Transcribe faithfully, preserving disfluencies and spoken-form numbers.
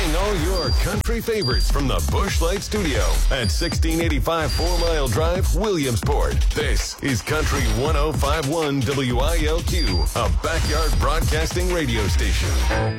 Playing all your country favorites from the Busch Light Studio at sixteen eighty-five Four Mile Drive, Williamsport. This is Country one oh five point one W I L Q, a backyard broadcasting radio station.